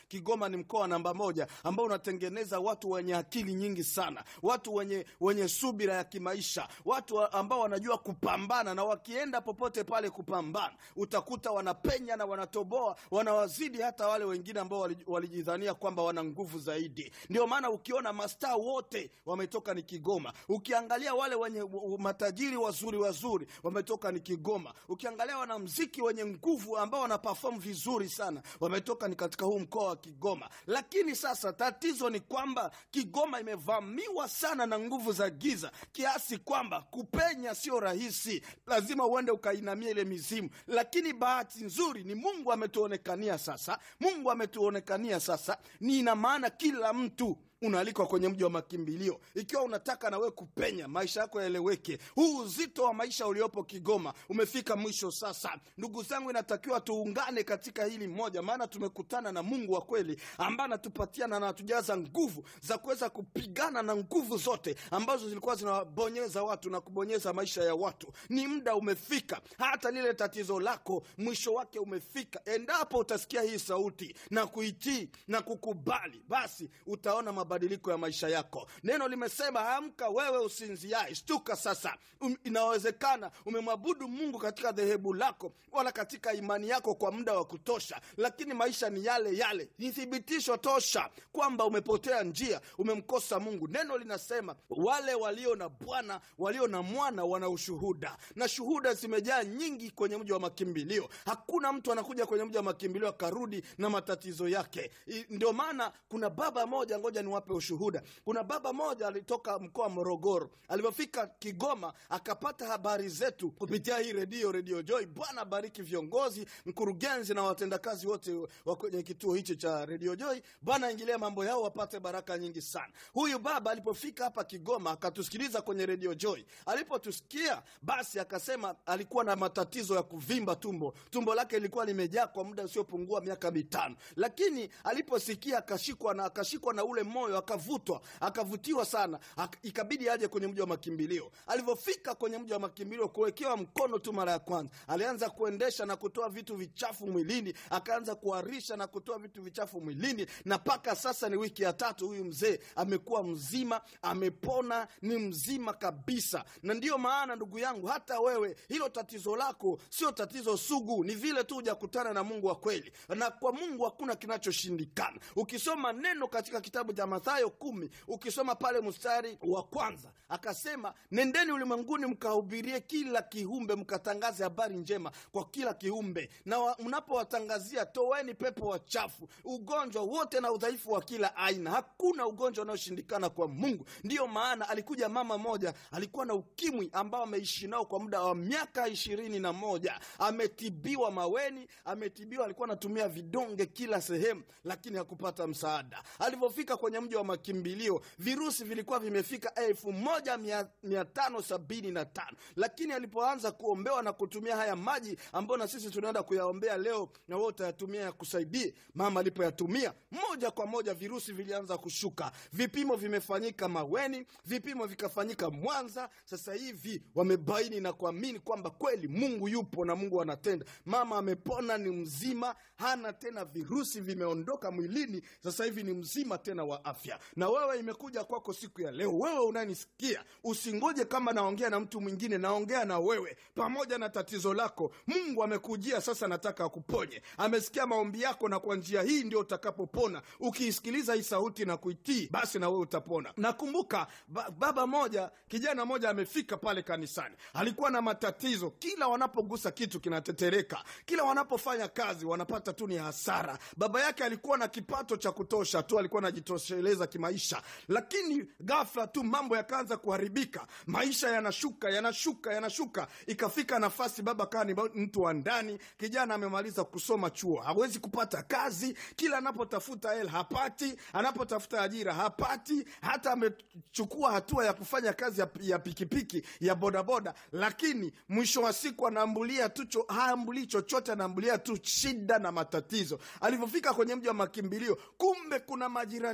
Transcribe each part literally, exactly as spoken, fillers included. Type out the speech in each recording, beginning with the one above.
Kigoma ni mkoa namba moja ambao unatengeneza watu wenye akili nyingi sana, watu wenye wenye subira ya kimaisha, watu ambao wanajua kupambana, na wakienda popote pale kupambana utakuta wanapenya na wanatoboa, wanawazidi hata wale wengine ambao walijidhania kwamba wana nguvu zaidi. Ndio maana ukiona mastaa wote wametoka ni Kigoma. Ukiangalia wale wenye matajiri wazuri wazuri wametoka ni Kigoma. Ukiangalia wanamuziki wenye nguvu ambao wana perform vizuri sana wametoka ni katika huu mkoa wa Kigoma. Lakini sasa tatizo ni kwamba Kigoma imevamiwa sana na nguvu za giza kiasi kwamba kupenya sio rahisi, lazima uende ukainamia ile mizimu. Lakini bahati nzuri ni Mungu ametuonekania sasa. Mungu ametuonekania sasa. Ni ina maana kila mtu unaalikwa kwenye mji wa makimbilio. Ikiwa unataka na wewe kupenya, maisha yako yaeleweke, huu uzito wa maisha uliopo Kigoma umefika mwisho sasa. Ndugu zangu, inatakiwa tuungane katika hili moja, maana tumekutana na Mungu wa kweli ambaye anatupatia na anatujaza nguvu za kuweza kupigana na nguvu zote ambazo zilikuwa zinabonyeza watu na kubonyeza maisha ya watu. Ni muda umefika, hata lile tatizo lako mwisho wake umefika. Endapo utasikia hii sauti na kuitii na kukubali, basi utaona mabadiliko ya maisha yako. Neno limesema, amka wewe usinziae, shtuka sasa. Um, inawezekana umemwabudu Mungu katika dhehebu lako wala katika imani yako kwa muda wa kutosha, lakini maisha ni yale yale. Ni thibitisho tosha kwamba umepotea njia, umemkosa Mungu. Neno linasema wale walio na Bwana, walio na Mwana wana ushuhuda, na shuhuda zimejaa nyingi kwenye mji wa makimbilio. Hakuna mtu anakuja kwenye mji wa makimbilio akarudi na matatizo yake. Ndio maana kuna baba moja, ngoja niwape ushuhuda. Kuna baba moja alitoka mkoa wa Morogoro. Alipofika Kigoma akapata habari zetu kupitia hii redio Radio Joy. Bwana bariki viongozi, mkurugenzi na watendakazi wote wa kwenye kituo hicho cha Radio Joy. Bwana ingilia mambo yao wapate baraka nyingi sana. Huyu baba alipofika hapa Kigoma akatusikiliza kwenye Radio Joy. Alipotusikia basi akasema alikuwa na matatizo ya kuvimba tumbo. Tumbo lake lilikuwa limejaa kwa muda usiopungua miaka mitano. Lakini aliposikia akashikwa na akashikwa na ule moyo, akavutwa, akavutiwa sana, ak, ikabidi aje kwenye mji wa makimbilio. Alipofika kwenye mji wa makimbilio, kuwekewa mkono tu mara ya kwanza, alianza kuendesha na kutoa vitu vichafu mwilini, akaanza kuharisha na kutoa vitu vichafu mwilini, na paka sasa ni wiki ya tatu huyu mzee amekuwa mzima, amepona, ni mzima kabisa. Na ndio maana ndugu yangu, hata wewe hilo tatizo lako sio tatizo sugu, ni vile tu hujakutana na Mungu wa kweli. Na kwa Mungu hakuna kinachoshindikana. Ukisoma neno katika kitabu cha Mathayo kumi, ukisoma pale mstari wa kwanza, akasema nendeni ulimwenguni mkahubirie kila kiumbe, mkatangaze habari njema kwa kila kiumbe. Na mnapowatangazia, toweni pepo wachafu, ugonjwa wote na udhaifu wa kila aina. Hakuna ugonjwa unaoshindikana kwa Mungu. Ndiyo maana alikuja mama moja, alikuwa na ukimwi ambao ameishi nao kwa muda wa miaka ishirini na moja. Ametibiwa Maweni, ametibiwa, alikuwa anatumia vidonge kila sehemu, lakini hakupata msaada. Alipofika kwenye mji wa makimbilio, virusi vilikuwa vimefika elfu moja mia tano sabini na tano. Lakini alipoanza kuombewa na kutumia haya maji ambayo na sisi tunaenda kuyaombea leo na wote yatumia ya kusaidie, mama alipoyatumia, moja kwa moja virusi vilianza kushuka. Vipimo vimefanyika Maweni, vipimo vikafanyika Mwanza. Sasa hivi wamebaini na kuamini kwamba kweli Mungu yupo na Mungu anatenda. Mama amepona, ni mzima, hana tena virusi, vimeondoka mwilini. Sasa hivi ni mzima tena wa afya. Na wewe imekuja kwako siku ya leo, wewe unanisikia, usingoje kama naongea na mtu mwingine, naongea na wewe pamoja na tatizo lako. Mungu amekujia sasa, nataka akuponye. Amesikia maombi yako, na kwa njia hii ndio utakapopona. Ukiisikiliza hii sauti na kuitii, basi na wewe utapona. Nakumbuka ba, baba moja, kijana moja amefika pale kanisani. Alikuwa na matatizo, kila wanapogusa kitu kinatetereka, kila wanapofanya kazi wanapata tu ni hasara. Baba yake alikuwa na kipato cha kutosha tu, alikuwa anajitosheleza kimaisha, lakini ghafla tu mambo yakaanza kuharibika. Maisha yanashuka, yanashuka, yanashuka. Ikafika nafasi baba kani mtu wa ndani, kijana amemaliza kusoma chuo, hawezi kupata kazi, kila anapotafuta hela hapati, anapotafuta ajira hapati, hata amechukua hatua ya kufanya kazi ya, ya pikipiki, ya bodaboda, lakini mwisho wa siku anaambulia tu cho, haambuli chochote, anaambulia tu shida na matatizo. Alipofika kwenye mji wa makimbilio, kumbe kuna majirani zake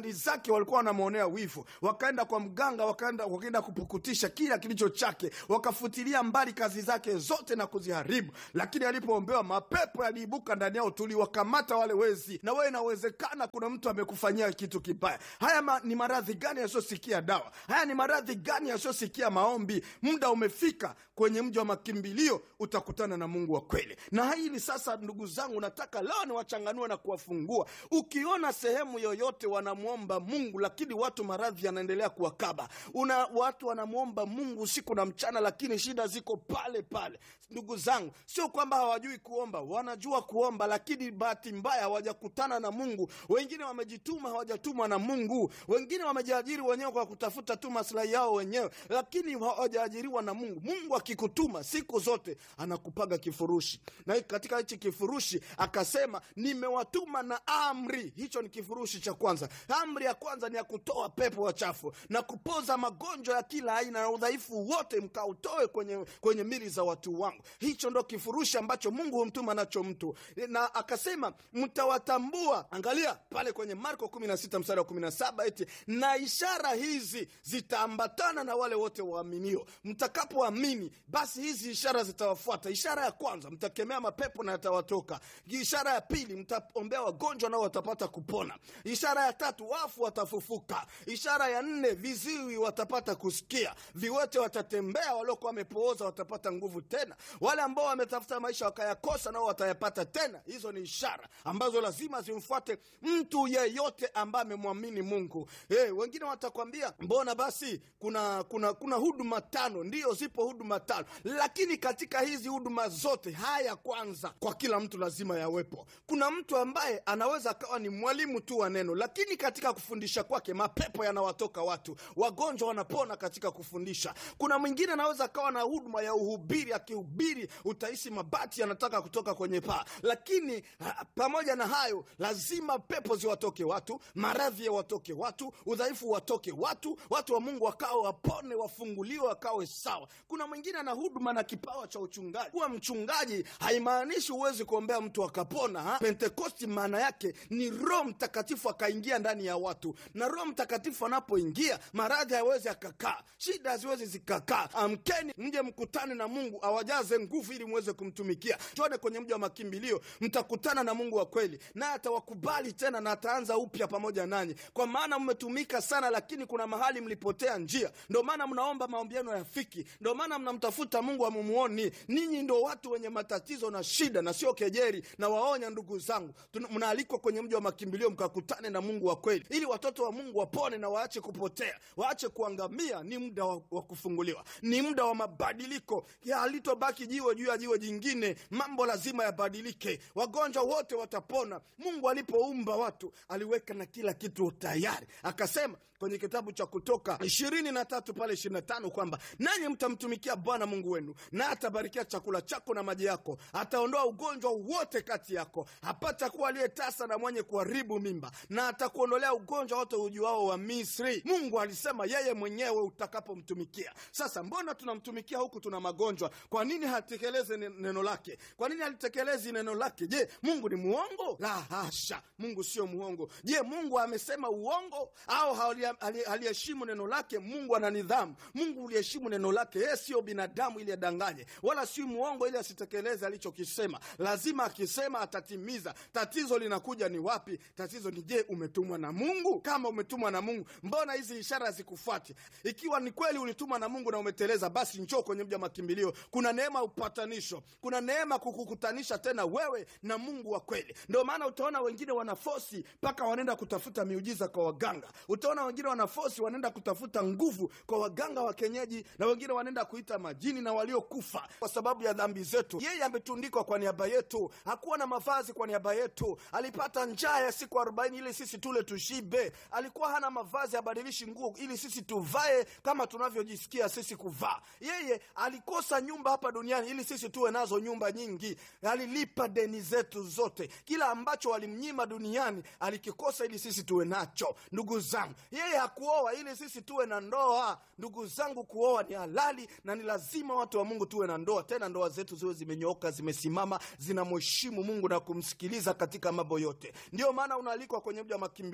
zake walikuwa wanamuonea wivu, wakaenda kwa mganga, wakaenda wakaenda kupukutisha kila kilicho chake, wakafutilia mbali kazi zake zote na kuziharibu. Lakini alipoombewa, mapepo yaliibuka ndani yao, tuliwakamata wale wezi. Na wewe inawezekana kuna mtu amekufanyia kitu kibaya. Haya ma, ni maradhi gani yasiyosikia dawa? Haya ni maradhi gani yasiyosikia maombi? Muda umefika, kwenye mji wa makimbilio utakutana na Mungu wa kweli. Na hili sasa, ndugu zangu, nataka leo niwachanganue na kuwafungua. Ukiona sehemu yoyote wanamuomba Mungu lakini watu maradhi yanaendelea kuwakaba, una watu wanamuomba Mungu usiku na mchana lakini shida ziko pale pale, ndugu zangu, sio kwamba hawajui kuomba, wanajua kuomba, lakini bahati mbaya hawajakutana na Mungu. Wengine wamejituma, hawajatumwa na Mungu. Wengine wamejiajiri wenyewe kwa kutafuta tu maslahi yao wenyewe, lakini hawajaajiriwa na Mungu. Mungu akikutuma siku zote anakupaga kifurushi, na katika hichi kifurushi akasema nimewatuma na amri. Hicho ni kifurushi cha kwanza. Amri ya kwanza ni ya kutoa pepo wachafu na kupoza magonjwa ya kila aina na udhaifu wote, mkautoe kwenye kwenye mili za watu wangu. Hicho ndo kifurushi ambacho Mungu humtuma nacho mtu. Na akasema mtawatambua, angalia pale kwenye Marko kumi na sita mstari wa kumi na saba, eti na ishara hizi zitaambatana na wale wote waaminio. Mtakapoamini, basi hizi ishara zitawafuata. Ishara ya kwanza, mtakemea mapepo na yatawatoka. Ishara ya pili, mtaombea wagonjwa nao watapata kupona. Ishara ya tatu, wafu watafufuka. Ishara ya nne, viziwi watapata kusikia. Viwete watatembea, waliokuwa wamepooza watapata nguvu tena. Wale ambao wametafuta maisha wakayakosa nao watayapata tena. Hizo ni ishara ambazo lazima zimfuate mtu yeyote ambaye amemwamini Mungu. Eh, wengine watakwambia mbona basi kuna kuna kuna huduma tano? Ndio, zipo huduma tano, lakini katika hizi huduma zote, haya kwanza kwa kila mtu lazima yawepo. Kuna mtu ambaye anaweza akawa ni mwalimu tu wa neno, lakini katika kufundisha kwake mapepo yanawatoka watu, wagonjwa wanapona katika kufundisha. Kuna mwingine anaweza akawa na huduma ya uhubiri, akihubiri utahisi mabati yanataka kutoka kwenye paa, lakini ha, pamoja na hayo lazima pepo ziwatoke watu, maradhi watoke watu, udhaifu watoke watu, watu wa Mungu wakao wapone, wafunguliwe, wakawe sawa. Kuna mwingine ana huduma na kipawa cha uchungaji. Kuwa mchungaji haimaanishi uwezi kuombea mtu akapona. Ha? Pentekosti maana yake ni Roho Mtakatifu akaingia ndani ya watu, na Roho Mtakatifu anapoingia maradhi hayawezi akakaa, shida haziwezi zikakaa. Amkeni mje mkutane na Mungu awajaze nguvu ili muweze kumtumikia. Tuone kwenye mji wa makimbilio, mtakutana na Mungu wa kweli, na atawakubali tena na ataanza upya pamoja nanyi, kwa maana mmetumika sana lakini kuna mahali mlipotea njia. Ndio maana mnaomba maombi yenu hayafiki, ndio maana mnamtafuta Mungu amumuoni. Ninyi ndio watu wenye matatizo na shida na sio kejeri. Na waonya ndugu zangu, mnaalikwa kwenye mji wa makimbilio mkakutane na Mungu wa kweli, ili watoto wa Mungu wapone na waache kupotea, waache kuangamia. Ni muda wa, wa kufunguliwa, ni muda wa mabadiliko. Ya halitobaki jiwe juu ya jiwe jingine, mambo lazima yabadilike. Wagonjwa wote watapona. Mungu alipoumba watu aliweka na kila kitu tayari. Akasema kwenye kitabu cha Kutoka ishirini na tatu pale ishirini na tano kwamba nanyi mtamtumikia Bwana Mungu wenu, na atabarikia chakula chako na maji yako, ataondoa ugonjwa wote kati yako, hapata kuwa aliyetasa na mwenye kuharibu mimba, na atakuondolea ugonjwa wote ujuao wa Misri. Mungu alisema yeye mwenyewe utakapomtumikia. Sasa mbona tunamtumikia huku tuna magonjwa? Kwa nini hatekeleze neno lake? Kwa nini halitekelezi neno lake? Je, Mungu ni muongo? La hasha, Mungu sio muongo. Je, Mungu amesema uongo au aliheshimu neno lake? Mungu ana nidhamu. Mungu uliheshimu neno lake. Yeye sio binadamu ili adanganye, wala si muongo ili asitekeleze alichokisema. Lazima akisema atatimiza. Tatizo linakuja ni wapi? Tatizo ni je, umetumwa na Mungu? Kama umetumwa na Mungu, mbona hizi ishara zikufuate? Ikiwa ni kweli ulitumwa na Mungu na umeteleza, basi njoo kwenye mji wa makimbilio. Kuna neema upatanisho, kuna neema kukukutanisha tena wewe na Mungu wa kweli. Ndio maana utaona wengine wanafosi mpaka wanaenda kutafuta miujiza kwa waganga. Utaona wengine wanafosi wanaenda kutafuta nguvu kwa waganga wa kienyeji, na wengine wanaenda kuita majini na waliokufa kwa sababu ya dhambi zetu. Yeye ametundikwa kwa niaba yetu, hakuwa na mavazi kwa niaba yetu. Alipata njaa ya siku arobaini ili sisi tule tushibe. Alikuwa hana mavazi, abadilishi nguo ili sisi tuvae kama tunavyojisikia sisi kuvaa. Yeye alikosa nyumba hapa duniani ili sisi tuwe nazo nyumba nyingi. Alilipa deni zetu zote. Kila ambacho walimnyima duniani alikikosa ili sisi tuwe nacho. Ndugu zangu, yeye hakuoa ili sisi tuwe na ndoa. Ndugu zangu, kuoa ni halali na ni lazima watu wa Mungu tuwe na ndoa. Tena ndoa zetu ziwe zimenyooka, zimesimama, zinamheshimu Mungu na kumsikiliza katika mambo yote. Ndio maana unaalikwa kwenye mji wa makimbilio.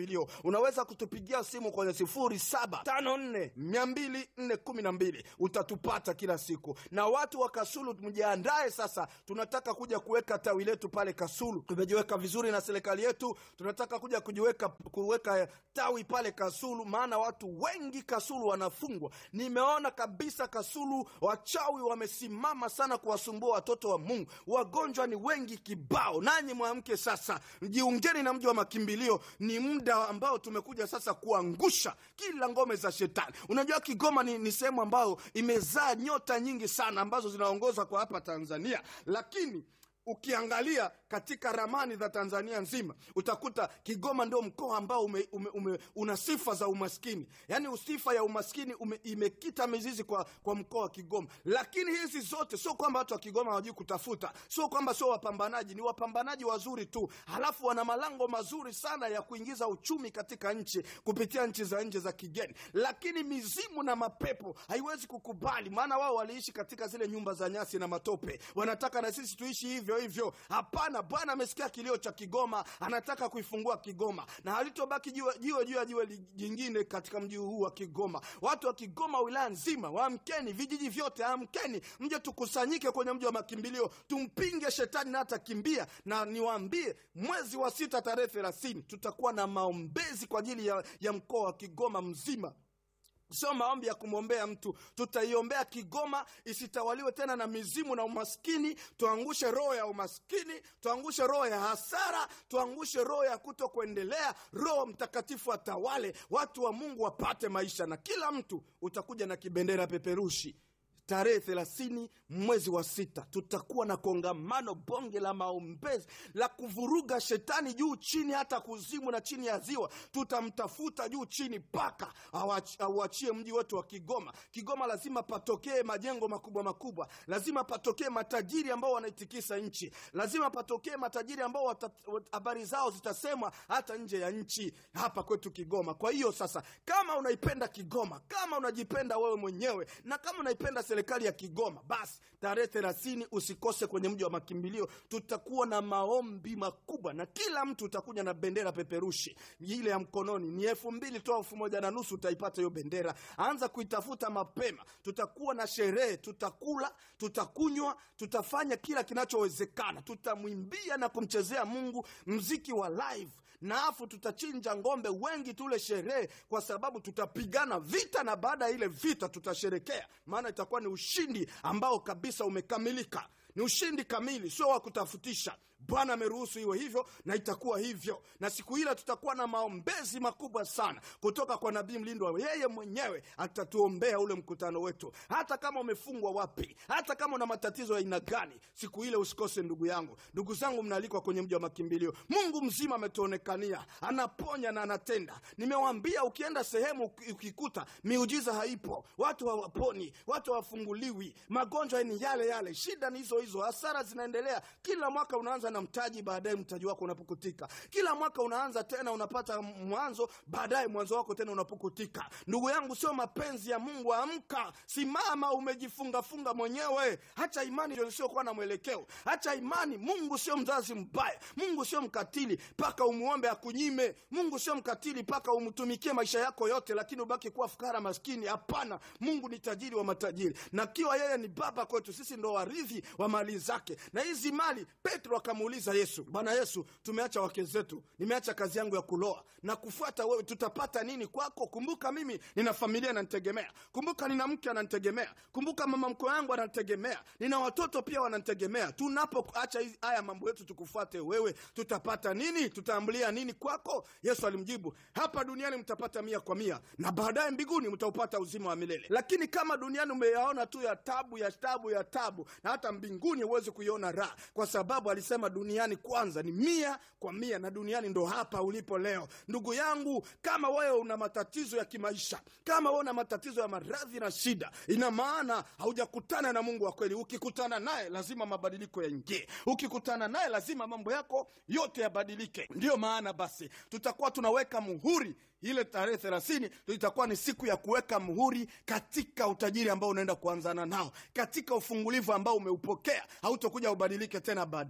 Unaweza kutupigia simu kwenye sifuri saba tano nne mbili nne kumi na mbili. Utatupata kila siku. Na watu wa Kasulu mjiandae sasa, tunataka kuja kuweka tawi letu pale Kasulu. Tumejiweka vizuri na serikali yetu, tunataka kuja kujiweka kuweka tawi pale Kasulu, maana watu wengi Kasulu wanafungwa. Nimeona kabisa Kasulu wachawi wamesimama sana kuwasumbua watoto wa Mungu. Wagonjwa ni wengi kibao. Nanyi mwamke sasa, jiungeni na mji wa makimbilio. Ni muda ambao tumekuja sasa kuangusha kila ngome za shetani. Unajua Kigoma ni, ni sehemu ambayo imezaa nyota nyingi sana ambazo zinaongoza kwa hapa Tanzania, lakini ukiangalia katika ramani za Tanzania nzima utakuta Kigoma ndio mkoa ambao ume, ume, ume, una sifa za umaskini. Yaani sifa ya umaskini ume, imekita mizizi kwa, kwa mkoa wa Kigoma. Lakini hizi zote sio kwamba watu wa Kigoma hawajui kutafuta, sio kwamba sio wapambanaji, ni wapambanaji wazuri tu. Halafu wana malango mazuri sana ya kuingiza uchumi katika nchi kupitia nchi za nje za kigeni. Lakini mizimu na mapepo haiwezi kukubali, maana wao waliishi katika zile nyumba za nyasi na matope. Wanataka na sisi tuishi hivyo hivyo. Hapana, Bwana amesikia kilio cha Kigoma, anataka kuifungua Kigoma, na halitobaki jiwe jiwe juu ya jiwe jingine katika mji huu wa Kigoma. Watu wa Kigoma wilaya nzima, waamkeni, vijiji vyote amkeni, mje tukusanyike kwenye mji wa makimbilio, tumpinge shetani na atakimbia. Na niwaambie, mwezi wa sita tarehe thelathini tutakuwa na maombezi kwa ajili ya, ya mkoa wa Kigoma mzima. Sio maombi ya kumwombea mtu, tutaiombea Kigoma isitawaliwe tena na mizimu na umaskini. Tuangushe roho ya umaskini, tuangushe roho ya hasara, tuangushe roho ya kutokuendelea. Roho Mtakatifu atawale, watu wa Mungu wapate maisha, na kila mtu utakuja na kibendera peperushi. Tarehe thelathini mwezi wa sita tutakuwa na kongamano bonge la maombezi la kuvuruga shetani juu chini, hata kuzimu na chini ya ziwa. Tutamtafuta juu chini paka auachie mji wetu wa Kigoma. Kigoma lazima patokee majengo makubwa makubwa, lazima patokee matajiri ambao wanaitikisa nchi, lazima patokee matajiri ambao habari zao zitasemwa hata nje ya nchi hapa kwetu Kigoma. Kwa hiyo sasa, kama unaipenda Kigoma, kama unajipenda wewe mwenyewe, na kama unaipenda serikali ya Kigoma, basi tarehe thelathini usikose kwenye mji wa makimbilio. Tutakuwa na maombi makubwa, na kila mtu utakuja na bendera peperushi ile ya mkononi. Ni elfu mbili toa elfu moja na nusu utaipata hiyo bendera. Anza kuitafuta mapema. Tutakuwa na sherehe, tutakula, tutakunywa, tutafanya kila kinachowezekana. Tutamwimbia na kumchezea Mungu mziki wa live, na afu tutachinja ngombe wengi tule sherehe, kwa sababu tutapigana vita, na baada ya ile vita tutasherekea, maana itakuwa ni ushindi ambao kabisa umekamilika. Ni ushindi kamili, sio wa kutafutisha. Bwana ameruhusu iwe hivyo na itakuwa hivyo. Na siku ile tutakuwa na maombezi makubwa sana kutoka kwa Nabii Mlindwa. Yeye mwenyewe atatuombea ule mkutano wetu. Hata kama umefungwa wapi, hata kama una matatizo ya aina gani, siku ile usikose ndugu yangu. Ndugu zangu, mnalikwa kwenye mji wa makimbilio. Mungu mzima ametuonekania, anaponya na anatenda. Nimewaambia, ukienda sehemu ukikuta miujiza haipo, watu hawaponi, watu hawafunguliwi, magonjwa ni yale yale, shida ni hizo hizo, hasara zinaendelea. Kila mwaka unaanza na mtaji, baadaye mtaji wako unapukutika. Kila mwaka unaanza tena, unapata mwanzo, baadaye mwanzo wako tena unapukutika. Ndugu yangu, sio mapenzi ya Mungu. Amka, simama, umejifunga funga mwenyewe. Acha imani ndio sio kuwa na mwelekeo. Acha imani. Mungu sio mzazi mbaya. Mungu sio mkatili paka umuombe akunyime. Mungu sio mkatili paka umtumikie maisha yako yote lakini ubaki kuwa fukara maskini. Hapana, Mungu ni tajiri wa matajiri, na kiwa yeye ni baba kwetu, sisi ndo warithi wa mali zake. Na hizi mali, Petro akamuuliza Yesu, Bwana Yesu, tumeacha wake zetu, nimeacha kazi yangu ya kuloa na kufuata wewe, tutapata nini kwako? Kumbuka mimi nina familia inanitegemea. Kumbuka nina mke ananitegemea. Kumbuka mama mkwe wangu ananitegemea. Nina watoto pia wananitegemea. Tunapoacha haya mambo yetu tukufuate wewe, tutapata nini? Tutaambulia nini kwako? Yesu alimjibu, hapa duniani mtapata mia kwa mia, na baadaye mbinguni mtaupata uzima wa milele. Lakini kama duniani umeyaona tu ya tabu ya tabu ya tabu, na hata mbinguni huwezi kuiona raha, kwa sababu alisema duniani kwanza ni mia kwa mia, na duniani ndo hapa ulipo leo. Ndugu yangu, kama wewe una matatizo ya kimaisha, kama wewe una matatizo ya maradhi na shida, ina maana haujakutana na Mungu wa kweli. Ukikutana naye lazima mabadiliko yaingie. Ukikutana naye lazima mambo yako yote yabadilike. Ndio maana basi tutakuwa tunaweka muhuri ile tarehe thelathini. Itakuwa ni siku ya kuweka muhuri katika utajiri ambao unaenda kuanzana nao, katika ufungulivu ambao umeupokea. Hautakuja ubadilike tena baadaye. Ni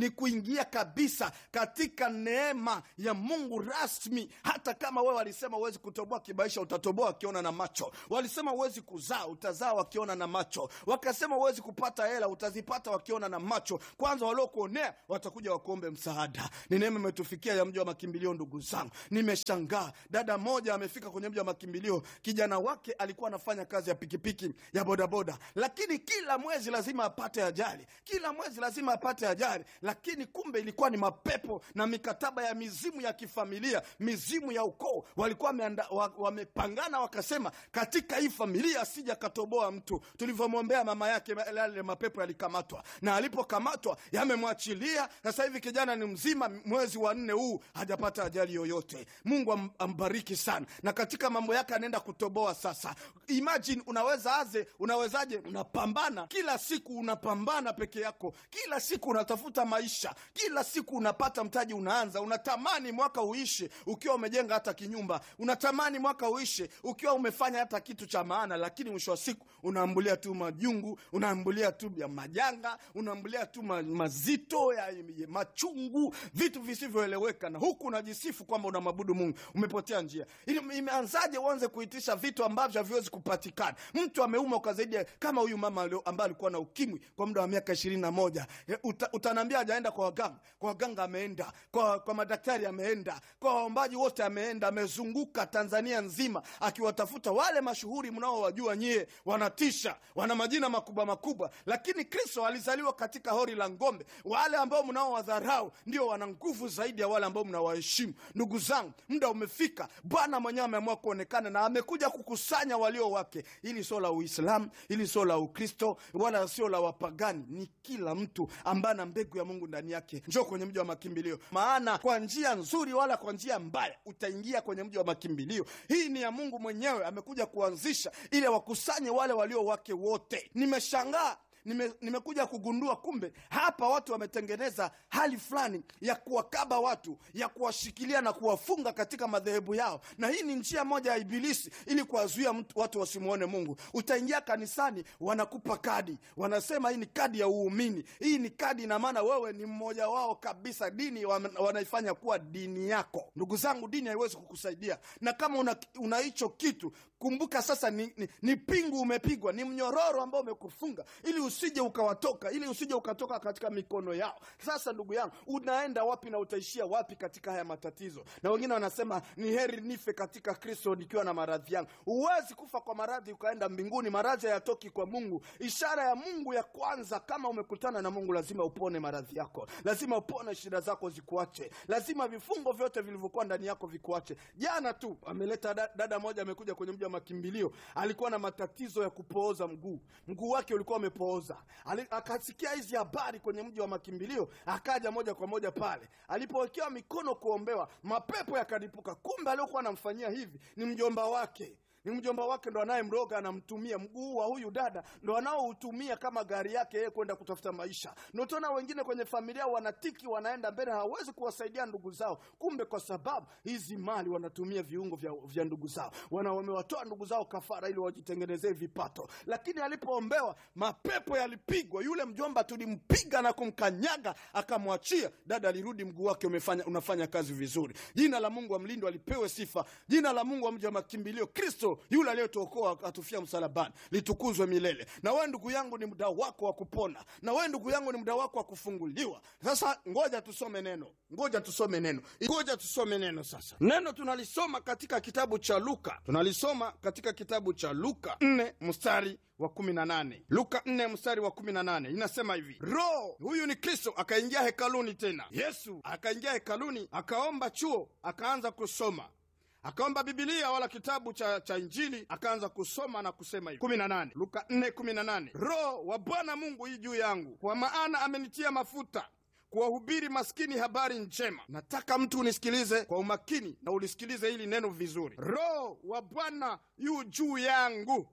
ni kuingia kabisa katika neema ya Mungu rasmi. Hata kama wewe walisema uwezi kutoboa kimaisha, utatoboa wakiona na macho. Walisema uwezi kuzaa, utazaa wakiona na macho. Wakasema uwezi kupata hela, utazipata wakiona na macho. Kwanza walio kuonea watakuja wakuombe msaada. Ni neema imetufikia ya mji wa makimbilio ndugu zangu. Nimeshangaa, dada moja amefika kwenye mji wa makimbilio. Kijana wake alikuwa anafanya kazi ya pikipiki ya bodaboda, lakini kila mwezi lazima apate ajali. Kila mwezi lazima apate ajali, lakini kumbe ilikuwa ni mapepo na mikataba ya mizimu ya kifamilia, mizimu ya ukoo. Walikuwa wamepangana wakasema katika hii familia asija katoboa mtu. Tulivyomwombea mama yake, yale mapepo yalikamatwa, na alipokamatwa yamemwachilia. Sasa hivi kijana ni mzima, mwezi wa nne huu hajapata ajali yoyote. Mungu ambariki sana, na katika mambo yake anaenda kutoboa sasa. Imagine, unaweza aze, unawezaje? Unapambana kila siku, unapambana peke yako, kila siku unatafuta maisha, kila siku unapata mtaji, unaanza, unatamani mwaka uishe ukiwa umejenga hata kinyumba, unatamani mwaka uishe ukiwa umefanya hata kitu cha maana, lakini mwisho wa siku unaambulia tu majungu, unaambulia tu ya majanga, unaambulia tu ma, mazito ya, ya machungu, vitu visivyoeleweka, na huku unajisifu kwamba unamwabudu Mungu. Umepotea njia. Imeanzaje uanze kuitisha vitu ambavyo haviwezi kupatikana? Mtu ameuma kwa zaidi kama huyu mama ambaye alikuwa na ukimwi kwa muda wa miaka ishirini na moja. Uta, utaniambia hajaenda kwa waganga? Kwa waganga ameenda, kwa kwa madaktari ameenda, kwa waombaji wote ameenda, amezunguka Tanzania nzima akiwatafuta wale mashuhuri mnaowajua nyie, wanatisha, wana majina makubwa makubwa, lakini Kristo alizaliwa katika hori la ng'ombe. Wale ambao mnaowadharau ndio wana nguvu zaidi ya wale ambao mnawaheshimu. Ndugu zangu, muda umefika. Bwana mwenyewe ameamua kuonekana na amekuja kukusanya walio wake. Hili sio la Uislamu, hili sio la Ukristo, wala sio la wapagani. Ni kila mtu ambaye ana mbegu ya Mungu ndani yake. Njoo kwenye mji wa makimbilio, maana kwa njia nzuri wala kwa njia mbaya utaingia kwenye mji wa makimbilio. Hii ni ya Mungu mwenyewe, amekuja kuanzisha ile wakusanye wale walio wake wote. Nimeshangaa, Nime, nimekuja kugundua kumbe hapa watu wametengeneza hali fulani ya kuwakaba watu, ya kuwashikilia na kuwafunga katika madhehebu yao. Na hii ni njia moja ya Ibilisi ili kuwazuia mtu, watu wasimuone Mungu. Utaingia kanisani, wanakupa kadi, wanasema hii ni kadi ya uumini. Hii ni kadi, ina maana wewe ni mmoja wao kabisa. Dini wanaifanya kuwa dini yako. Ndugu zangu, dini haiwezi kukusaidia. Na kama una, una hicho kitu, kumbuka sasa ni, ni, ni pingu umepigwa, ni mnyororo ambao umekufunga ili usije ukawatoka, ili usije ukatoka katika mikono yao. Sasa ndugu yangu, unaenda wapi na utaishia wapi katika haya matatizo? Na wengine wanasema ni heri nife katika Kristo nikiwa na maradhi yangu. Huwezi kufa kwa maradhi ukaenda mbinguni. Maradhi hayatoki kwa Mungu. Ishara ya Mungu ya kwanza, kama umekutana na Mungu, lazima upone maradhi yako, lazima upone shida zako zikuache, lazima vifungo vyote vilivyokuwa ndani yako vikuache. Jana tu ameleta dada moja, amekuja kwenye mji wa makimbilio, alikuwa na matatizo ya kupooza mguu. Mguu wake ulikuwa umepooza. Akasikia hizi habari kwenye mji wa makimbilio, akaja moja kwa moja pale. Alipowekewa mikono kuombewa, mapepo yakalipuka. Kumbe aliokuwa anamfanyia hivi ni mjomba wake. Ni mjomba wake ndo anayemroga, anamtumia mguu wa huyu dada, ndo anaoutumia kama gari yake yeye kwenda kutafuta maisha. Ndio tuna wengine kwenye familia wanatiki, wanaenda mbele, hawezi kuwasaidia ndugu zao. Kumbe kwa sababu hizi mali wanatumia viungo vya, vya ndugu zao. Wana wamewatoa ndugu zao kafara ili wajitengenezee vipato. Lakini alipoombewa, mapepo yalipigwa. Yule mjomba tulimpiga na kumkanyaga, akamwachia. Dada alirudi, mguu wake umefanya unafanya kazi vizuri. Jina la Mungu amlindwe, alipewe sifa. Jina la Mungu wa mji wa makimbilio, Kristo yule aliyetuokoa atufia msalabani, litukuzwe milele. Na wewe ndugu yangu, ni muda wako wa kupona. Na wewe ndugu yangu, ni muda wako wa kufunguliwa. Sasa ngoja tusome neno. Ngoja tusome neno. Ngoja tusome neno sasa. Neno tunalisoma katika kitabu cha Luka. Tunalisoma katika kitabu cha Luka nne mstari wa kumi na nane. Luka nne mstari wa kumi na nane. Inasema hivi: Roho huyu ni Kristo akaingia hekaluni tena. Yesu akaingia hekaluni, akaomba chuo, akaanza kusoma. Akaomba Biblia wala kitabu cha, cha Injili, akaanza kusoma na kusema hivi. kumi na nane. Luka nne kumi na nane. Roho wa Bwana Mungu yu juu yangu, kwa maana amenitia mafuta kuwahubiri maskini habari njema. Nataka mtu unisikilize kwa umakini na ulisikilize hili neno vizuri. Roho wa Bwana yu juu yangu.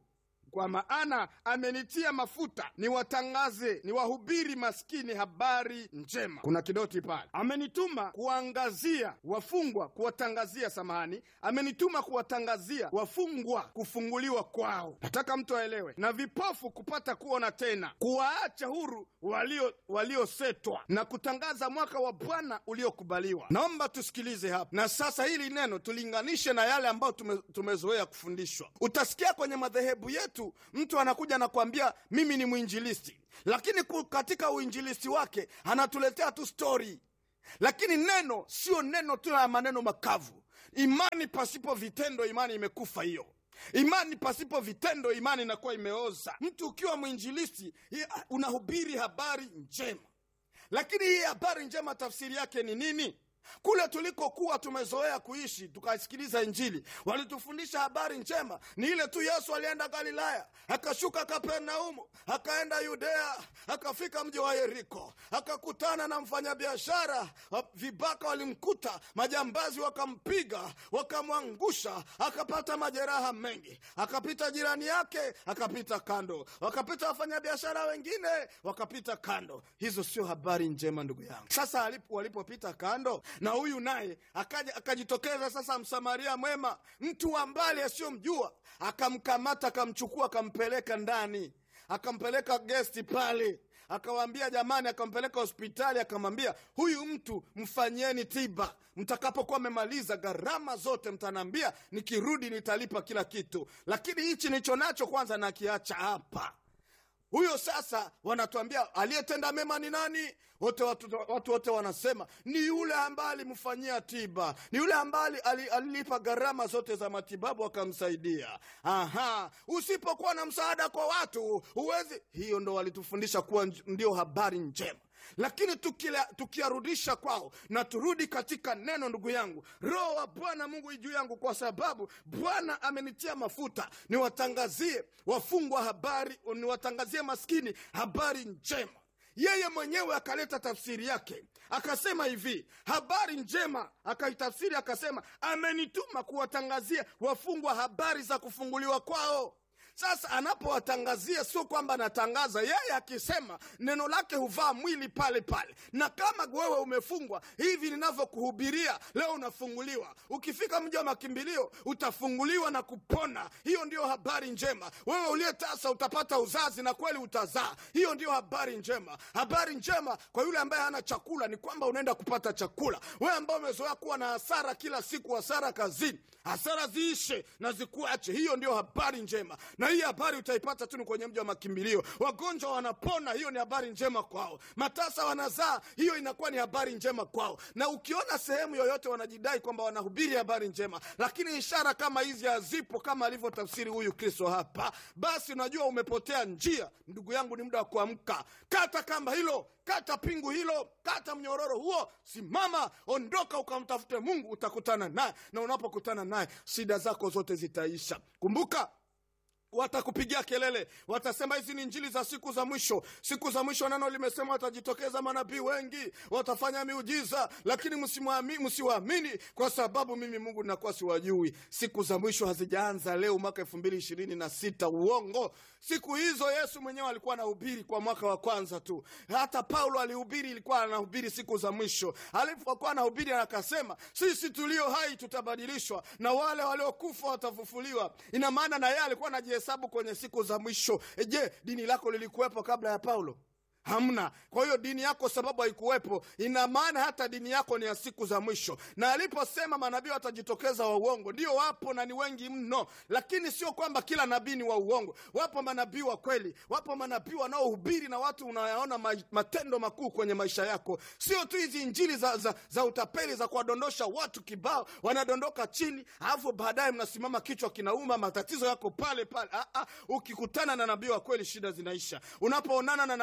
kwa maana amenitia mafuta niwatangaze, niwahubiri maskini habari njema. Kuna kidoti pale. Amenituma kuangazia wafungwa, kuwatangazia samahani, amenituma kuwatangazia wafungwa kufunguliwa kwao. Nataka mtu aelewe. Na vipofu kupata kuona tena, kuwaacha huru walio waliosetwa, na kutangaza mwaka wa Bwana uliokubaliwa. Naomba tusikilize hapa. Na sasa hili neno tulinganishe na yale ambayo tume, tumezoea kufundishwa. Utasikia kwenye madhehebu yetu mtu anakuja na kuambia mimi ni mwinjilisti, lakini katika uinjilisti wake anatuletea tu story. Lakini neno sio neno tu la maneno makavu. Imani pasipo vitendo, imani imekufa hiyo. Imani pasipo vitendo, imani inakuwa imeoza. Mtu ukiwa mwinjilisti unahubiri habari njema, lakini hii habari njema tafsiri yake ni nini? Kule tulikokuwa tumezoea kuishi tukasikiliza injili, walitufundisha habari njema ni ile tu Yesu alienda Galilaya, akashuka Kapernaumu, akaenda Yudea, akafika mji wa Yeriko, akakutana na mfanyabiashara, vibaka walimkuta, majambazi wakampiga, wakamwangusha, akapata majeraha mengi, akapita jirani yake, akapita kando, wakapita wafanyabiashara wengine, wakapita kando. Hizo sio habari njema ndugu yangu. Sasa alipo walipopita kando, na huyu naye akaja akajitokeza sasa Msamaria mwema, mtu wa mbali asiyomjua, akamkamata, akamchukua, akampeleka ndani, akampeleka guest pale, akawaambia jamani, akampeleka hospitali, akamwambia huyu mtu mfanyeni tiba, mtakapokuwa mmemaliza gharama zote mtanambia, nikirudi nitalipa kila kitu, lakini hichi nicho nacho kwanza nakiacha hapa. Huyo sasa wanatuambia aliyetenda mema ni nani? Wote watu watu wote wanasema ni yule ambaye alimfanyia tiba, ni yule ambaye alilipa gharama zote za matibabu akamsaidia. Aha, usipokuwa na msaada kwa watu huwezi. Hiyo ndo walitufundisha kuwa ndio habari njema. Lakini tukiarudisha kwao na turudi katika neno, ndugu yangu, Roho wa Bwana Mungu juu yangu, kwa sababu Bwana amenitia mafuta niwatangazie wafungwa habari, niwatangazie maskini habari njema. Yeye mwenyewe akaleta tafsiri yake, akasema hivi, habari njema, akaitafsiri akasema amenituma kuwatangazia wafungwa habari za kufunguliwa kwao. Sasa anapowatangazia sio kwamba anatangaza yeye, akisema neno lake huvaa mwili pale pale. Na kama wewe umefungwa hivi ninavyokuhubiria leo, unafunguliwa. Ukifika mji wa makimbilio utafunguliwa na kupona. Hiyo ndio habari njema. Wewe uliyetasa utapata uzazi na kweli utazaa. Hiyo ndio habari njema. Habari njema kwa yule ambaye hana chakula ni kwamba unaenda kupata chakula. Wewe ambao umezoea kuwa na hasara kila siku, hasara kazini, hasara ziishe na zikuache. Hiyo ndio habari njema. Na hii habari utaipata tu kwenye mji wa makimbilio. Wagonjwa wanapona, hiyo ni habari njema kwao. Matasa wanazaa, hiyo inakuwa ni habari njema kwao. Na ukiona sehemu yoyote wanajidai kwamba wanahubiri habari njema, lakini ishara kama hizi hazipo kama alivyotafsiri huyu Kristo hapa, basi unajua umepotea njia. Ndugu yangu, ni muda wa kuamka. Kata kamba hilo, kata pingu hilo, kata mnyororo huo, simama, ondoka ukamtafute Mungu, utakutana naye. Na unapokutana naye shida zako zote zitaisha. Kumbuka, watakupigia kelele, watasema hizi ni injili za siku za mwisho. Siku za mwisho neno limesema watajitokeza manabii wengi, watafanya miujiza, lakini msimuamini, msiwaamini, kwa sababu mimi Mungu ninakuwa siwajui. Siku za mwisho hazijaanza leo mwaka elfu mbili ishirini na sita. Uongo. Siku hizo Yesu mwenyewe alikuwa anahubiri kwa mwaka wa kwanza tu. Hata Paulo alihubiri, ilikuwa anahubiri siku za mwisho. Alipokuwa anahubiri akasema, sisi tulio hai tutabadilishwa na wale waliokufa watafufuliwa. Ina maana na yeye alikuwa anajihesabu kwenye siku za mwisho. Je, dini lako lilikuwepo kabla ya Paulo? Hamna. Kwa hiyo dini yako sababu haikuwepo, ina maana hata dini yako ni ya siku za mwisho. Na aliposema manabii watajitokeza wa uongo, ndio wapo na ni wengi mno, lakini sio kwamba kila nabii ni wa uongo. Wapo manabii wa kweli, wapo manabii wanaohubiri na watu unayaona matendo makuu kwenye maisha yako. Sio tu hizi injili za, za, za utapeli za kuwadondosha watu kibao, wanadondoka chini, alafu baadaye mnasimama kichwa kinauma, matatizo yako pale pale. Ah ah, ukikutana na nabii wa kweli shida zinaisha. Unapoonana na nabii wa kweli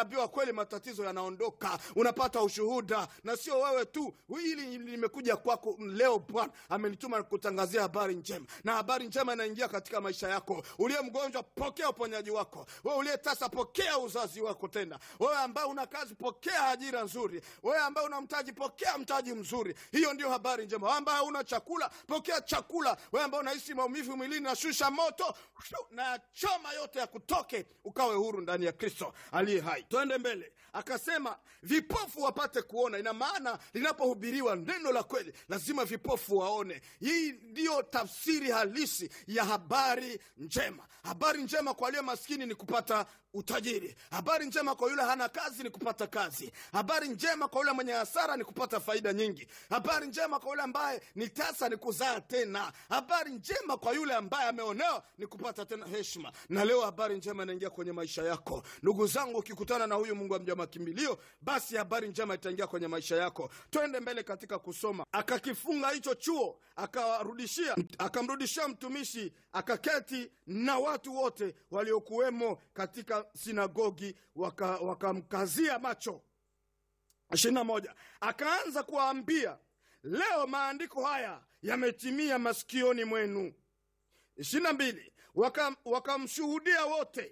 kweli matatizo yanaondoka, unapata ushuhuda. Na sio wewe tu, hili limekuja kwako leo. Bwana amenituma kutangazia habari njema, na habari njema inaingia katika maisha yako. Uliye mgonjwa, pokea uponyaji wako. Wewe uliye tasa, pokea uzazi wako tena. Wewe ambaye una kazi, pokea ajira nzuri. Wewe ambaye una mtaji, pokea mtaji mzuri. Hiyo ndio habari njema. Wewe ambaye una chakula, pokea chakula. Wewe ambaye unahisi maumivu mwilini, na shusha moto na choma yote ya kutoke, ukawe huru ndani ya Kristo aliye hai. Twende mbele. Akasema vipofu wapate kuona. Ina maana linapohubiriwa neno la kweli, lazima vipofu waone. Hii ndio tafsiri halisi ya habari njema. Habari njema kwa aliye maskini ni kupata utajiri. Habari njema kwa yule hana kazi ni kupata kazi. Habari njema kwa yule mwenye hasara ni kupata faida nyingi. Habari njema kwa yule ambaye ni tasa ni kuzaa tena. Habari njema kwa yule ambaye ameonewa ni kupata tena heshima. Na leo habari njema inaingia kwenye maisha yako. Ndugu zangu, ukikutana na huyu Mungu wa mja makimbilio, basi habari njema itaingia kwenye maisha yako. Twende mbele katika kusoma. Akakifunga hicho chuo, akarudishia akamrudishia mtumishi, akaketi na watu wote waliokuwemo katika sinagogi, wakamkazia waka macho. ishirini na moja. Akaanza kuwaambia, leo maandiko haya yametimia masikioni mwenu. ishirini na mbili. Wakamshuhudia waka wote,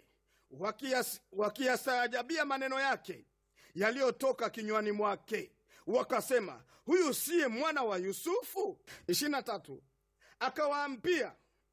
wakiyastaajabia maneno yake yaliyotoka kinywani mwake, wakasema, huyu siye mwana wa Yusufu? ishirini na tatu. Akawaambia,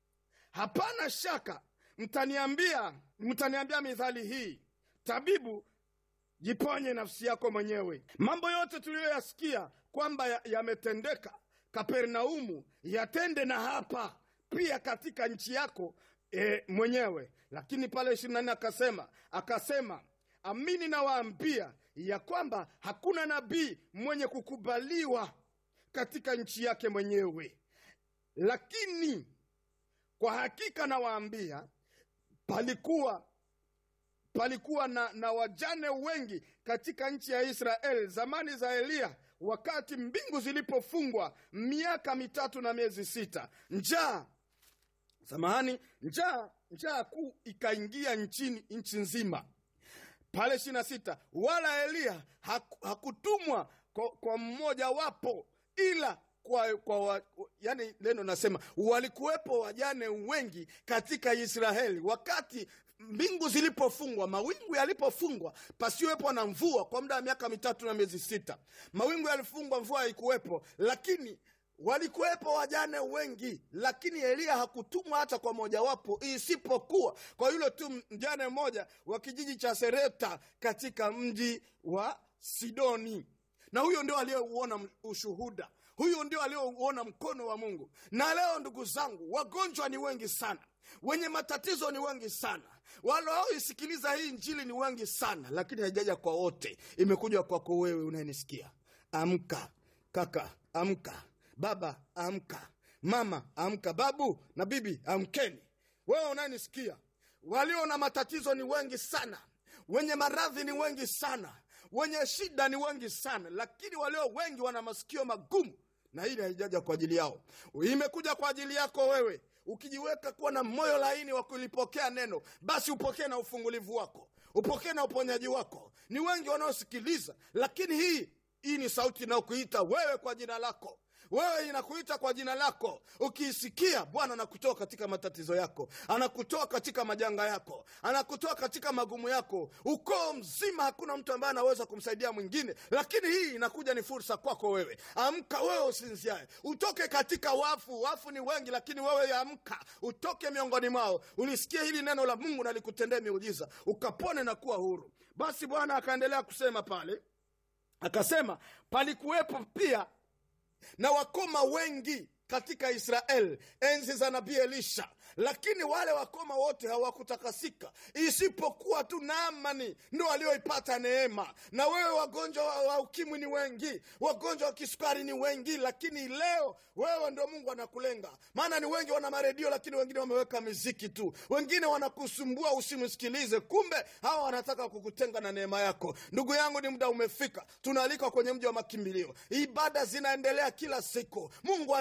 hapana shaka mtaniambia mtaniambia mithali hii, tabibu, jiponye nafsi yako mwenyewe. Mambo yote tuliyoyasikia kwamba yametendeka ya Kapernaumu, yatende na hapa pia katika nchi yako e, mwenyewe. Lakini pale ishirini na nne akasema akasema amini nawaambia ya kwamba hakuna nabii mwenye kukubaliwa katika nchi yake mwenyewe. Lakini kwa hakika nawaambia, palikuwa palikuwa na, na wajane wengi katika nchi ya Israeli zamani za Elia, wakati mbingu zilipofungwa miaka mitatu na miezi sita. Njaa samahani njaa njaa kuu ikaingia nchini nchi nzima. Pale ishirini na sita, wala Elia haku, hakutumwa kwa, kwa mmoja wapo, ila kwa, kwa yani neno nasema walikuwepo wajane wengi katika Israeli wakati mbingu zilipofungwa, mawingu yalipofungwa, pasiwepo na mvua kwa muda wa miaka mitatu na miezi sita. Mawingu yalifungwa, mvua haikuwepo, lakini walikuwepo wajane wengi. Lakini Elia hakutumwa hata kwa moja wapo, isipokuwa kwa yule tu mjane mmoja wa kijiji cha Serepta katika mji wa Sidoni. Na huyo ndio aliyeuona ushuhuda, huyo ndio aliyeuona mkono wa Mungu. Na leo ndugu zangu, wagonjwa ni wengi sana, wenye matatizo ni wengi sana, wanaoisikiliza hii injili ni wengi sana, lakini haijaja kwa wote. Imekuja kwako wewe unayenisikia. Amka kaka, amka baba, amka mama, amka babu na bibi, amkeni. Wewe unayenisikia, walio na matatizo ni wengi sana, wenye maradhi ni wengi sana, wenye shida ni wengi sana, lakini walio wengi wana masikio magumu, na hili haijaja kwa ajili yao. Imekuja kwa ajili yako wewe. Ukijiweka kuwa na moyo laini wa kulipokea neno, basi upokee na ufungulivu wako, upokee na uponyaji wako. Ni wengi wanaosikiliza, lakini hii hii ni sauti inayokuita wewe kwa jina lako. Wewe inakuita kwa jina lako. Ukiisikia, Bwana anakutoa katika matatizo yako, anakutoa katika majanga yako, anakutoa katika magumu yako. Ukoo mzima hakuna mtu ambaye anaweza kumsaidia mwingine, lakini hii inakuja ni fursa kwako wewe. Amka wewe usinziae, utoke katika wafu. Wafu ni wengi, lakini wewe amka, utoke miongoni mwao. Ulisikia hili neno la Mungu na likutendee miujiza, ukapone na kuwa huru. Basi Bwana akaendelea kusema pale, akasema palikuwepo pia na wakoma wengi katika Israeli enzi za nabii Elisha, lakini wale wakoma wote hawakutakasika, isipokuwa tu Naamani ndio walioipata neema. Na wewe, wagonjwa wa, wa ukimwi ni wengi, wagonjwa wa kisukari ni wengi, lakini leo wewe ndio Mungu anakulenga. Maana ni wengi wana maredio, lakini wengine wameweka muziki tu, wengine wanakusumbua usimsikilize, kumbe hawa wanataka kukutenga na neema yako. Ndugu yangu, ni muda umefika, tunaalikwa kwenye mji wa makimbilio. Ibada zinaendelea kila siku. Mungu ameamua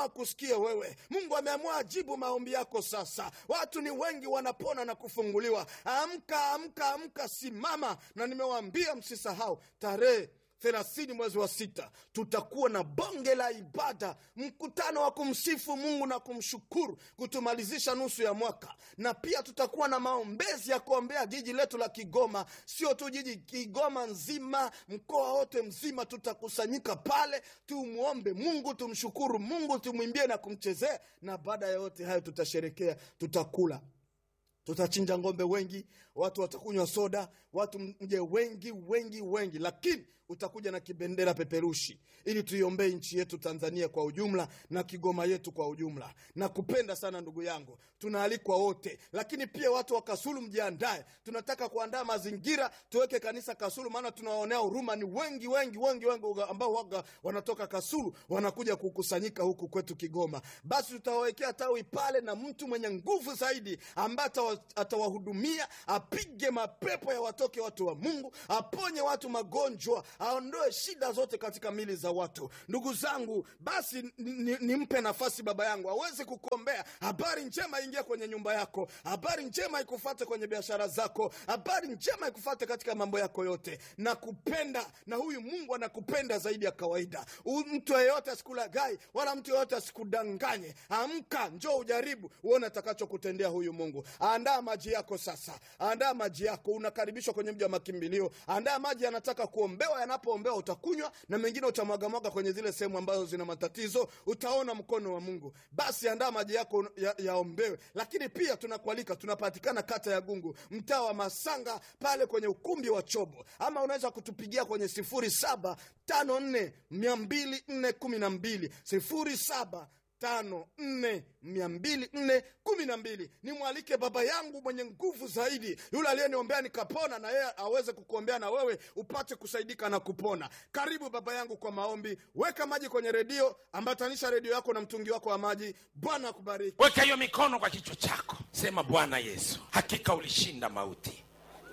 kusikia wewe. Mungu ameamua ajibu maombi yako sasa. Watu ni wengi wanapona na kufunguliwa. Amka, amka, amka, simama. Na nimewaambia msisahau tarehe thelathini mwezi wa sita tutakuwa na bonge la ibada, mkutano wa kumsifu Mungu na kumshukuru kutumalizisha nusu ya mwaka. Na pia tutakuwa na maombezi ya kuombea jiji letu la Kigoma. Sio tu jiji Kigoma nzima, mkoa wote mzima tutakusanyika pale, tumuombe Mungu, tumshukuru Mungu, tumwimbie na kumchezea. Na baada ya yote hayo tutasherekea, tutakula, tutachinja ngombe wengi, watu watakunywa soda, watu mje wengi wengi wengi. Lakini utakuja na kibendera peperushi ili tuiombee nchi yetu Tanzania kwa ujumla na Kigoma yetu kwa ujumla. Na kupenda sana ndugu yangu, tunaalikwa wote. Lakini pia watu wa Kasulu mjiandae, tunataka kuandaa mazingira tuweke kanisa Kasulu, maana tunawaonea huruma. Ni wengi wengi wengi wengi ambao waga wanatoka Kasulu wanakuja kukusanyika huku kwetu Kigoma. Basi tutawawekea tawi pale na mtu mwenye nguvu zaidi ambaye atawahudumia, apige mapepo ya watoke watu wa Mungu, aponye watu magonjwa, aondoe shida zote katika mili za watu. Ndugu zangu, basi nimpe ni nafasi baba yangu aweze kukuombea. Habari njema ingia kwenye nyumba yako, habari njema ikufuate kwenye biashara zako, habari njema ikufuate katika mambo yako yote. Na kupenda, na huyu Mungu anakupenda zaidi ya kawaida. Mtu yeyote asikulagai wala mtu yeyote asikudanganye. Amka, njoo ujaribu uone atakachokutendea huyu Mungu. Andaa maji yako sasa, andaa maji yako, unakaribishwa kwenye mji wa makimbilio. Andaa maji yanataka kuombewa, yanapoombewa utakunywa, na mengine utamwaga mwaga kwenye zile sehemu ambazo zina matatizo, utaona mkono wa Mungu. Basi andaa maji yako yaombewe. Ya lakini pia tunakualika, tunapatikana kata ya Gungu, mtaa wa Masanga, pale kwenye ukumbi wa Chobo. Ama unaweza kutupigia kwenye sifuri saba tano nne mbili nne kumi na mbili sifuri saba tano nne mbili nne kumi na mbili. Nimwalike baba yangu mwenye nguvu zaidi, yule aliyeniombea nikapona, na yeye aweze kukuombea na wewe upate kusaidika na kupona. Karibu baba yangu kwa maombi. Weka maji kwenye redio, ambatanisha redio yako na mtungi wako wa maji. Bwana akubariki. Weka hiyo mikono kwa kichwa chako, sema Bwana Yesu, hakika ulishinda mauti.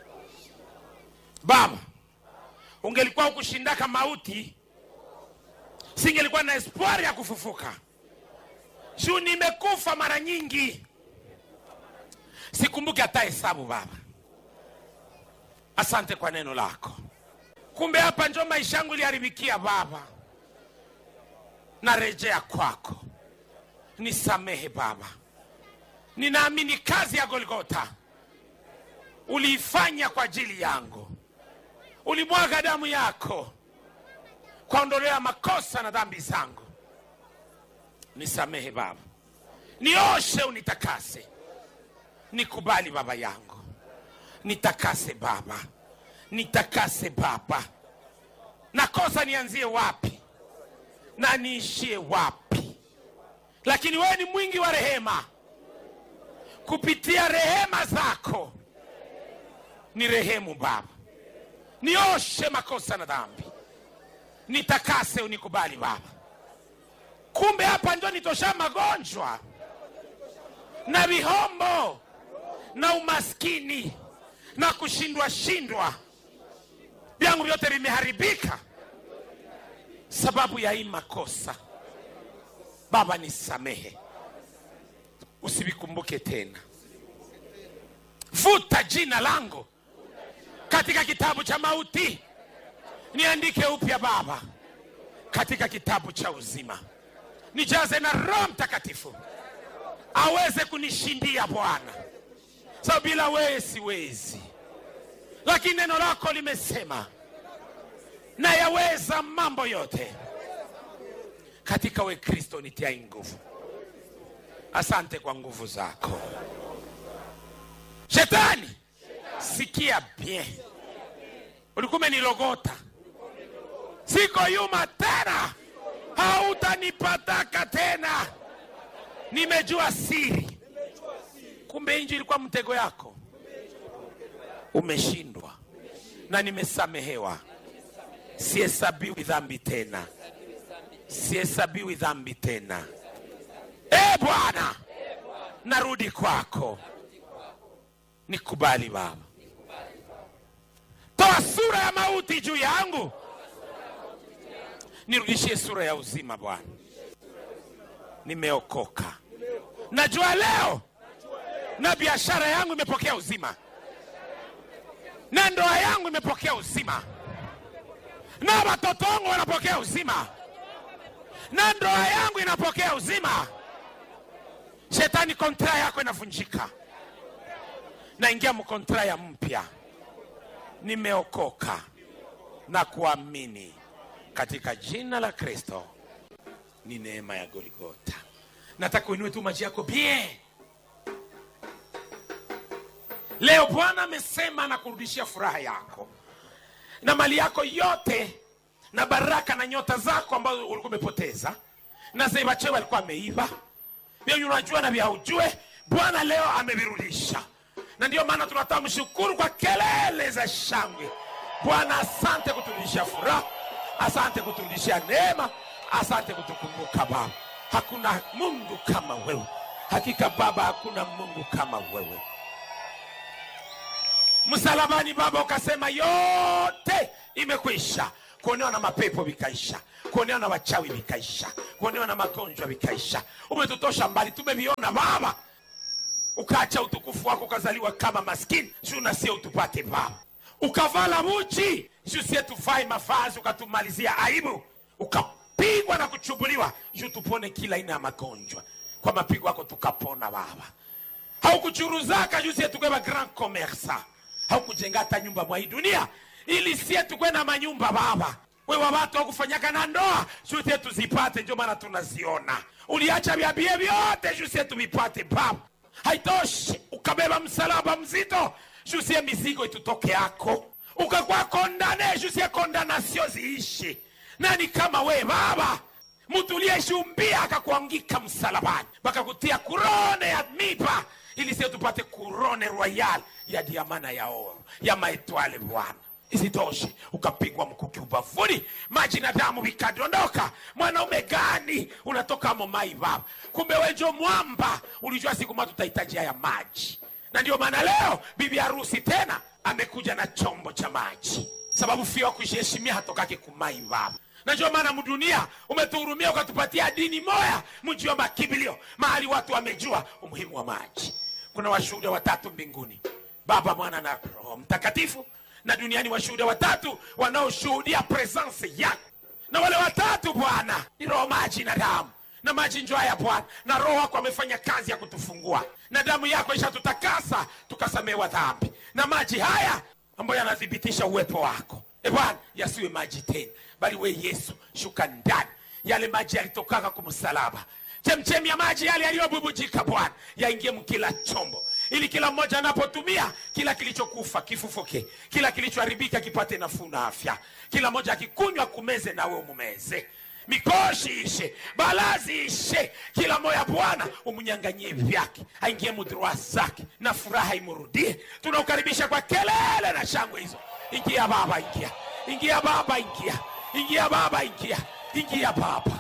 Baba, ungelikuwa ukushindaka mauti, singelikuwa na espoir ya kufufuka. Juu nimekufa mara nyingi, sikumbuki hata hesabu Baba. Asante kwa neno lako. Kumbe hapa ndio maisha yangu iliharibikia Baba. Narejea kwako, nisamehe Baba. Ninaamini kazi ya Golgotha uliifanya kwa ajili yangu. Ulimwaga damu yako kwa ondolea makosa na dhambi zangu. Nisamehe Baba, nioshe, unitakase. Nikubali Baba yangu, nitakase Baba, nitakase Baba. Nakosa nianzie wapi na niishie wapi? Lakini wewe ni mwingi wa rehema. Kupitia rehema zako ni rehemu Baba. Nioshe makosa na dhambi, nitakase, unikubali Baba. Kumbe hapa ndio nitosha magonjwa na vihombo na umaskini na kushindwa shindwa. Vyangu vyote vimeharibika sababu ya hii makosa. Baba nisamehe, usivikumbuke tena. Futa jina langu katika kitabu cha mauti, niandike upya Baba katika kitabu cha uzima. Nijaze na Roho Mtakatifu aweze kunishindia Bwana, sababu bila wewe siwezi. Lakini neno lako limesema na yaweza mambo yote katika we Kristo nitia nguvu. Asante kwa nguvu zako. Shetani, sikia bien, ulikuwa umenilogota, siko yuma tena, hautanipataka tena. Nimejua siri. Kumbe injili ilikuwa mtego yako. Umeshindwa na nimesamehewa. Sihesabiwi dhambi tena, sihesabiwi dhambi tena. E Bwana, narudi kwako. Nikubali Baba, toa sura ya mauti juu yangu, nirudishie sura ya uzima Bwana. nimeokoka. Najua leo na biashara yangu imepokea uzima, na ndoa yangu imepokea uzima, na watoto wangu wanapokea uzima, na ndoa yangu inapokea uzima. Shetani, kontra yako inavunjika. Naingia mkontra ya mpya. Nimeokoka na kuamini katika jina la Kristo. Ni neema ya Golgotha. Nataka uinue tu maji yako bien. Leo Bwana amesema na kurudishia furaha yako na mali yako yote na baraka na nyota zako ambazo ulikuwa umepoteza na zile bache walikuwa ameiba. Wewe unajua na vya ujue Bwana leo amevirudisha. Na ndio maana tunataka mshukuru kwa kelele za shangwe. Bwana, asante kuturudishia furaha, asante kuturudishia neema, asante kutukumbuka Baba. Hakuna Mungu kama wewe. Hakika Baba, hakuna Mungu kama wewe. Msalabani Baba ukasema yote imekwisha. Kuonewa na mapepo vikaisha, kuonewa na wachawi vikaisha, kuonewa na magonjwa vikaisha. Umetutosha mbali, tumeviona Baba. Ukaacha utukufu wako, ukazaliwa kama maskini, shuna sio utupate Baba. Ukavala uchi, sio tufai mavazi, ukatumalizia aibu. Ukapigwa na kuchubuliwa, sio tupone kila aina ya magonjwa. Kwa mapigo yako tukapona Baba. Haukuchuruzaka sio sio tukeba grand commerce. Haukujenga hata nyumba mwa hii dunia ili sie tukwe na manyumba Baba. Wewe watu wakufanyaka na ndoa sio sio tuzipate, ndio maana tunaziona. Uliacha vya bie vyote sio sio tuvipate Baba. Haitoshi, ukabeba msalaba mzito sio sio mizigo itutoke yako. Ukakuwa kondane sio sio kondanasio ziishi. Nani kama wewe Baba? Mtu uliyeshumbia akakuangika msalabani, bakakutia kurone ya mipa ili sio tupate kurone royal ya diamana ya oro ya maitwale Bwana. Isitoshe, ukapigwa mkuki ubavuni, maji na damu vikadondoka. Mwanaume gani unatoka momai Baba? Kumbe wewe ndio mwamba. Ulijua siku moja tutahitaji haya maji. Na ndio maana leo bibi harusi tena amekuja na chombo cha maji. Sababu fio kujiheshimia hatokake kumai Baba. Na ndio maana mdunia umetuhurumia ukatupatia dini moya, mji wa makibilio, mahali watu wamejua umuhimu wa maji. Kuna washuhuda watatu mbinguni, Baba, Mwana na Roho Mtakatifu. Na duniani washuhuda watatu wanaoshuhudia presence yako. Na wale watatu Bwana ni roho, maji na damu. Na maji njoo ya Bwana, na roho wako amefanya kazi ya kutufungua. Na damu yako ishatutakasa tukasamehewa dhambi. Na maji haya ambayo yanadhibitisha uwepo wako, e Bwana, yasiwe maji tena, bali we Yesu shuka ndani. Yale maji yalitokaka kwa msalaba, chemchemi ya maji yale yaliyobubujika Bwana, yaingie mkila chombo, ili kila mmoja anapotumia, kila kilichokufa kifufuke, kila kilichoharibika kipate nafuu na afya. Kila mmoja akikunywa kumeze na wewe umeze. Mikoshi ishe, balazi ishe, kila moya Bwana umunyanganyie vyake, aingie mudroa zake na furaha imurudie. Tunaukaribisha kwa kelele na shangwe hizo. Ingia Baba, ingia. Ingia Baba, ingia. Ingia Baba, ingia. Ingia Baba.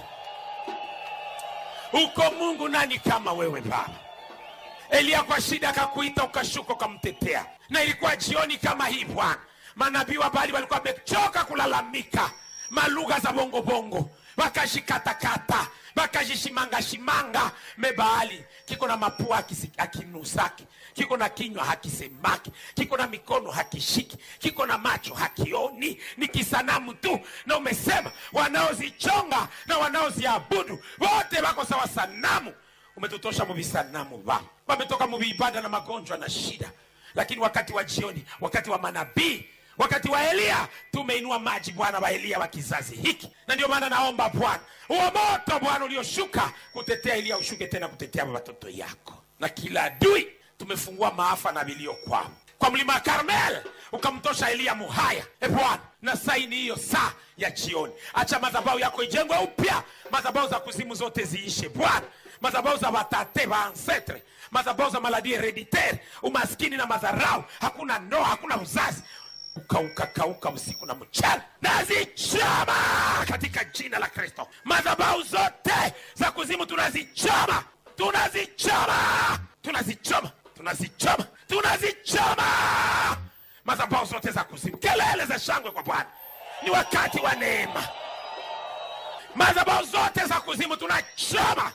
Uko Mungu, nani kama wewe Baba? Elia kwa shida akakuita ukashuka ukamtetea. Na ilikuwa jioni kama hii Bwana, manabii wa Baali walikuwa wamechoka kulalamika malugha za bongo bongo, wakashikatakata, wakajishimanga shimanga. Mebaali kiko na mapua akinusaki, kiko na kinywa hakisemaki, kiko na mikono hakishiki, kiko na macho hakioni, ni kisanamu tu. Na umesema wanaozichonga na wanaoziabudu wote wako sawa sanamu. Umetutosha mubisanamu Baba, wametoka mubiibada na magonjwa na shida. Lakini wakati wa jioni, wakati wa manabii, wakati wa Elia, tumeinua maji Bwana wa Elia wa kizazi hiki. Na ndio maana naomba Bwana, huo moto Bwana ulioshuka kutetea Elia ushuke tena kutetea watoto yako. Na kila adui tumefungua maafa na vilio kwao. Kwa mlima Karmel ukamtosha Elia muhaya, e Bwana, na saini hiyo saa ya jioni. Acha madhabahu yako ijengwe upya, madhabahu za kuzimu zote ziishe Bwana, madhabahu za watate wa ancestre, madhabahu za maladi hereditaire, umaskini na madharau, hakuna ndoa, hakuna uzazi, ukauka kauka usiku na mchana, nazichoma katika jina la Kristo. Madhabahu zote za kuzimu tunazichoma, tunazichoma, tunazichoma, tunazichoma, tunazichoma. Madhabahu zote za kuzimu, kelele za shangwe kwa Bwana, ni wakati wa neema. Madhabahu zote za kuzimu tunachoma,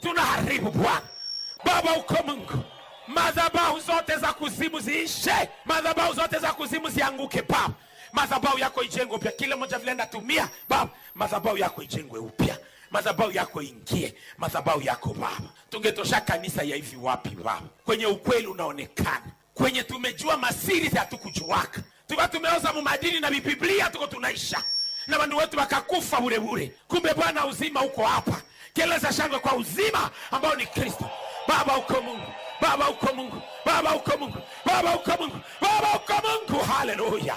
tunaharibu Bwana. Baba uko Mungu, madhabahu zote za kuzimu ziishe, madhabahu zote za kuzimu zianguke Baba. Madhabahu yako ijengwe upya, kila mmoja vile natumia Baba, madhabahu yako ijengwe upya, madhabahu yako ingie, madhabahu yako Baba. Tungetosha kanisa ya hivi wapi Baba? Kwenye ukweli unaonekana, kwenye tumejua masiri za hatukujuaka, tuka tumeoza mumadini na Biblia tuko tunaisha, na wandu wetu wakakufa bure bure. Kumbe Bwana uzima uko hapa, keleza shangwe kwa uzima ambao ni Kristo. Baba uko Mungu, Baba uko Mungu, Baba uko Mungu, Baba uko Mungu, Baba uko Mungu. Haleluya.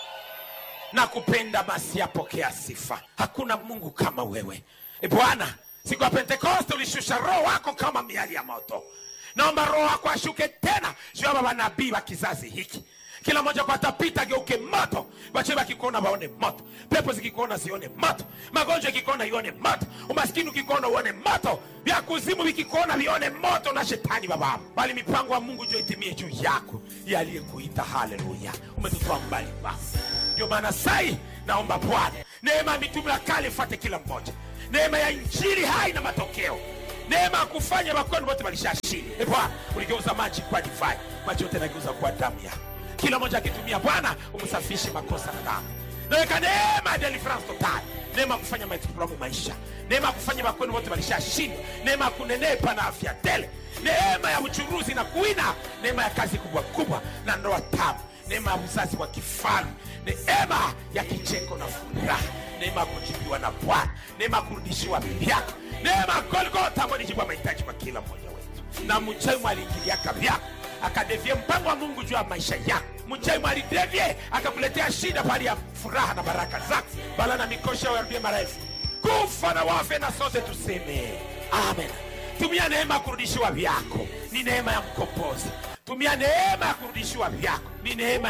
Na kupenda basi apokea sifa. Hakuna Mungu kama wewe. E Bwana, siku ya Pentekoste ulishusha roho wako kama miali ya moto. Naomba roho wako ashuke tena juu ya baba nabii wa kizazi hiki. Kila mmoja kwa tapita geuke moto. Wacheba kikona waone moto. Pepo zikikona zione moto. Magonjwa kikona ione moto. Umaskini kikona uone moto. Vya kuzimu vikikona vione moto na shetani baba. Bali mipango wa Mungu juu itimie juu yako. Yeye aliyekuita. Haleluya. Umetutoa mbali basi. Ndio maana sai naomba Bwana, neema mitume ya kale ifuate kila mmoja. Neema ya injili hai na matokeo. Neema kufanya makono wote walishashinda. E Bwana, uligeuza maji kwa divai, maji yote nageuza kwa damu yako. Kila mmoja akitumia Bwana umsafishe makosa na damu. Naweka neema ya deliverance total. Neema kufanya maisha maisha. Neema kufanya makono wote walishashinda. Neema kunenepa na afya tele. Neema ya uchuruzi na kuina. Neema ya kazi kubwa kubwa na ndoa tamu. Neema ya uzazi wa kifalme. Neema ya kicheko na furaha. Neema kujibiwa na Bwana. Neema kurudishiwa bibi yako. Neema Golgotha ambayo nijibu mahitaji kwa kila mmoja wetu. Na mchai mwaliingilia kabi yako, akadevie mpango wa Mungu juu ya maisha yako. Mchai mwalidevie akakuletea shida pale ya furaha na baraka zako. Bala na mikosha warudie marafu. Kufa na wafe na sote tuseme amen. Tumia neema kurudishiwa vyako. Ni neema ya mkombozi. Tumia neema kurudishiwa vyako. Ni neema